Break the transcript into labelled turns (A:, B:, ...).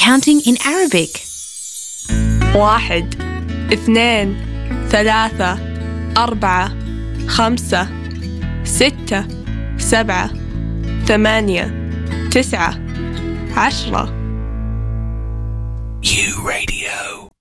A: counting in Arabic.
B: 1 2 3 4 5 6 7 8 9 10
C: U Radio.